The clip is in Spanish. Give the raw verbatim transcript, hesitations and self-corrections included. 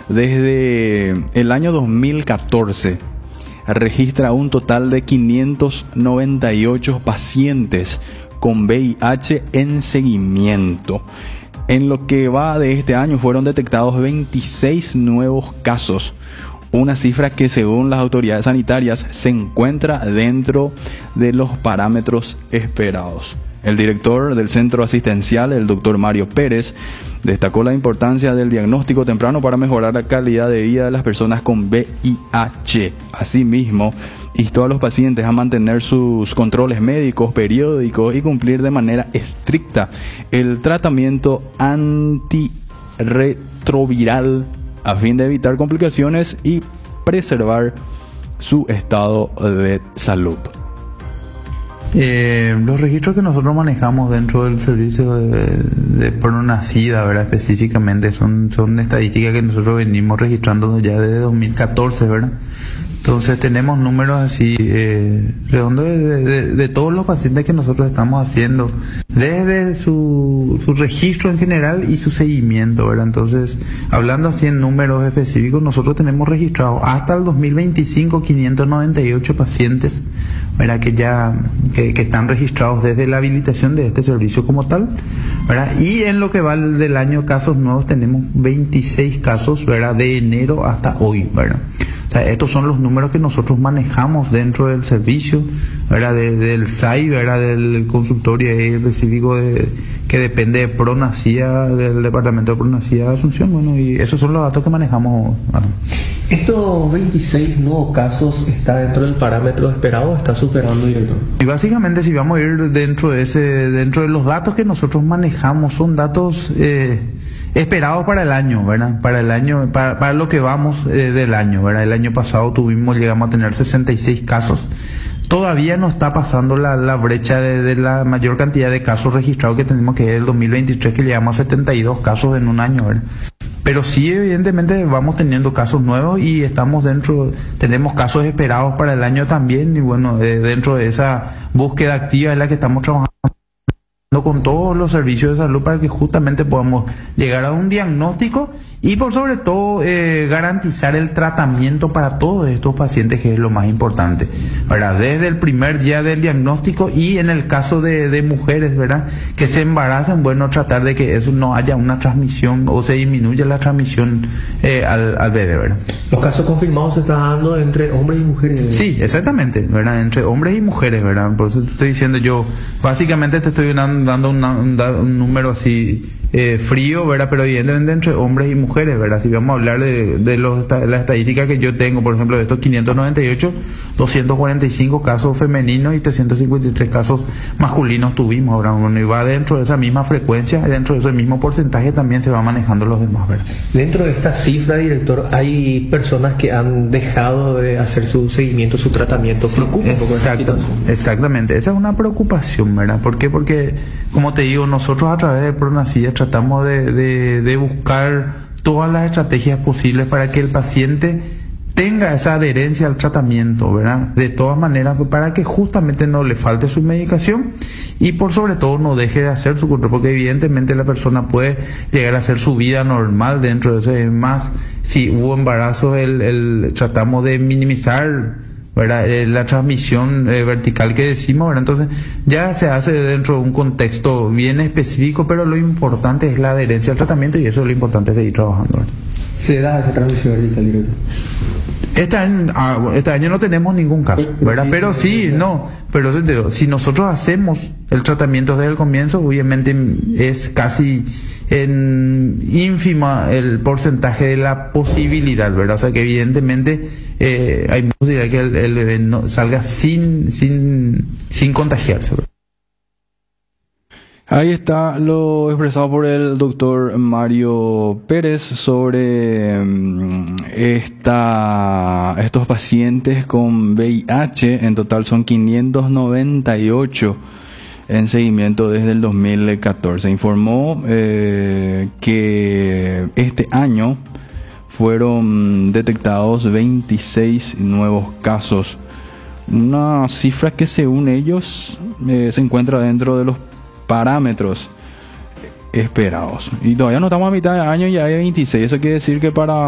desde el año dos mil catorce registra un total de quinientos noventa y ocho pacientes con V I H en seguimiento. En lo que va de este año fueron detectados veintiséis nuevos casos, una cifra que según las autoridades sanitarias se encuentra dentro de los parámetros esperados. El director del centro asistencial, el doctor Mario Pérez, destacó la importancia del diagnóstico temprano para mejorar la calidad de vida de las personas con V I H. Asimismo, instó a los pacientes a mantener sus controles médicos periódicos y cumplir de manera estricta el tratamiento antirretroviral a fin de evitar complicaciones y preservar su estado de salud. Eh, los registros que nosotros manejamos dentro del servicio de, de pronacida, ¿verdad? Específicamente son, son estadísticas que nosotros venimos registrando ya desde dos mil catorce, ¿verdad? Entonces tenemos números así eh, redondos de, de, de todos los pacientes que nosotros estamos haciendo, desde su, su registro en general y su seguimiento, ¿verdad? Entonces, hablando así en números específicos, nosotros tenemos registrados hasta el dos mil veinticinco quinientos noventa y ocho pacientes, ¿verdad? Que ya que, que están registrados desde la habilitación de este servicio como tal, ¿verdad? Y en lo que va del año casos nuevos tenemos veintiséis casos, ¿verdad? De enero hasta hoy, ¿verdad? O sea, estos son los números que nosotros manejamos dentro del servicio, ¿verdad? De, del S A I, ¿verdad? Del consultorio específico de, que depende de Pronacida, del departamento de Pronacida de Asunción. Bueno, y esos son los datos que manejamos. Bueno. ¿Estos veintiséis nuevos casos está dentro del parámetro esperado o está superando, director? Y básicamente, si vamos a ir dentro de ese, dentro de los datos que nosotros manejamos, son datos eh, esperados para el año, ¿verdad? Para el año, para, para lo que vamos eh, del año, ¿verdad? El año pasado tuvimos, llegamos a tener sesenta y seis casos. Todavía no está pasando la, la brecha de, de la mayor cantidad de casos registrados que tenemos, que es el dos mil veintitrés, que llegamos a setenta y dos casos en un año, ¿verdad? Pero sí, evidentemente vamos teniendo casos nuevos y estamos dentro, tenemos casos esperados para el año también, y bueno, eh, dentro de esa búsqueda activa es la que estamos trabajando con todos los servicios de salud para que justamente podamos llegar a un diagnóstico y por sobre todo eh, garantizar el tratamiento para todos estos pacientes, que es lo más importante, ¿verdad? Desde el primer día del diagnóstico, y en el caso de, de mujeres, ¿verdad?, que se embarazan, bueno, tratar de que eso no haya una transmisión o se disminuya la transmisión eh, al, al bebé, ¿verdad? Los casos confirmados se están dando entre hombres y mujeres. Sí, exactamente, ¿verdad? Entre hombres y mujeres, ¿verdad? Por eso te estoy diciendo yo, básicamente te estoy dando una, un, un número así eh, frío, ¿verdad? Pero evidentemente entre hombres y mujeres, ¿verdad? Si vamos a hablar de, de los, la estadística que yo tengo, por ejemplo, de estos quinientos noventa y ocho, doscientos cuarenta y cinco casos femeninos y trescientos cincuenta y tres casos masculinos tuvimos, ¿verdad? Bueno, y va dentro de esa misma frecuencia, dentro de ese mismo porcentaje también se va manejando los demás, ¿verdad? Dentro de esta cifra, director, hay personas que han dejado de hacer su seguimiento, su tratamiento. Sí, ¿Preocupa un poco esa situación? Exactamente, esa es una preocupación, ¿verdad? ¿Por qué? Porque, como te digo, nosotros a través de Pronacida tratamos de, de, de buscar todas las estrategias posibles para que el paciente tenga esa adherencia al tratamiento, ¿verdad? De todas maneras, para que justamente no le falte su medicación y por sobre todo no deje de hacer su control, porque evidentemente la persona puede llegar a hacer su vida normal dentro de eso. Es más, si hubo embarazos, el, el, tratamos de minimizar, ¿verdad?, eh, la transmisión eh, vertical que decimos, ¿verdad? Entonces ya se hace dentro de un contexto bien específico, pero lo importante es la adherencia al tratamiento y eso es lo importante, seguir trabajando, ¿verdad? ¿Se da esa transmisión vertical, director? Este año, ah, este año no tenemos ningún caso, ¿verdad? Pero sí, no, pero si nosotros hacemos el tratamiento desde el comienzo, obviamente es casi en ínfima el porcentaje de la posibilidad, ¿verdad? O sea que evidentemente eh, hay posibilidad que el, el bebé no salga sin, sin, sin contagiarse, ¿verdad? Ahí está lo expresado por el doctor Mario Pérez sobre esta, estos pacientes con V I H. En total son quinientos noventa y ocho en seguimiento desde el dos mil catorce. Informó eh, que este año fueron detectados veintiséis nuevos casos, una cifra que según ellos eh, se encuentra dentro de los parámetros esperados. Y todavía no estamos a mitad de año y ya hay veintiséis. Eso quiere decir que para